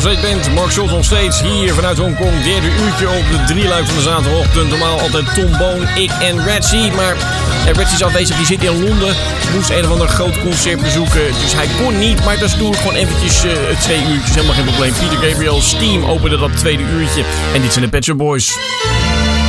steeds bent. Mark Schultz nog steeds hier vanuit Hongkong. Derde uurtje op de drieluik van de zaterdagochtend. Normaal altijd Tom Boon, ik en Reggie. Maar Reggie is afwezig, die zit in Londen. Moest een of ander groot concert bezoeken. Dus hij kon niet, maar dus doe ik gewoon eventjes 2 uurtjes. Helemaal geen probleem. Peter Gabriel's Steam opende dat tweede uurtje. En dit zijn de Pet Shop Boys.